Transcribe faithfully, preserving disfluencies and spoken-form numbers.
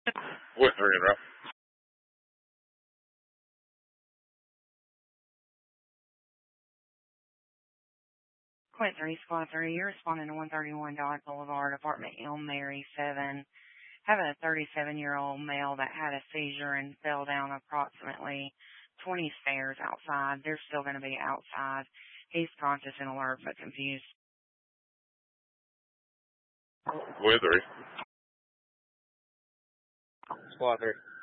With three in row. Quint three, Squad three, you're responding to one thirty-one Dodge Boulevard, apartment Elm Mary seven. Have a thirty-seven-year-old male that had a seizure and fell down approximately twenty stairs outside. They're still going to be outside. He's conscious and alert but confused. With three. Squad three.